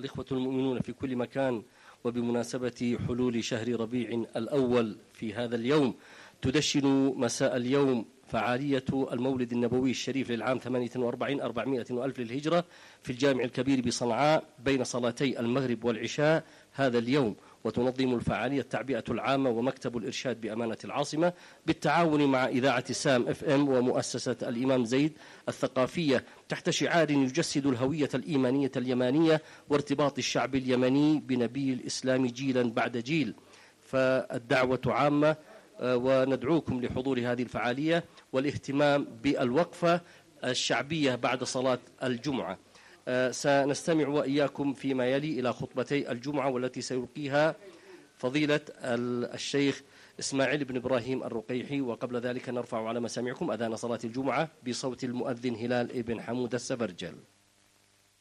الإخوة المؤمنون في كل مكان، وبمناسبة حلول شهر ربيع الأول في هذا اليوم تدشن مساء اليوم فعالية المولد النبوي الشريف للعام 48 400 وألف للهجرة في الجامع الكبير بصنعاء بين صلاتي المغرب والعشاء هذا اليوم. وتنظم الفعالية التعبئة العامة ومكتب الإرشاد بأمانة العاصمة بالتعاون مع إذاعة سام FM ومؤسسة الإمام زيد الثقافية تحت شعار يجسد الهوية الإيمانية اليمانية وارتباط الشعب اليمني بنبي الإسلام جيلا بعد جيل. فالدعوة عامة، وندعوكم لحضور هذه الفعالية والاهتمام بالوقفة الشعبية بعد صلاة الجمعة. سنستمع وإياكم فيما يلي إلى خطبتي الجمعة والتي سيلقيها فضيلة الشيخ إسماعيل بن إبراهيم الرقيحي، وقبل ذلك نرفع على مسامعكم أذان صلاة الجمعة بصوت المؤذن هلال بن حمود السفرجل.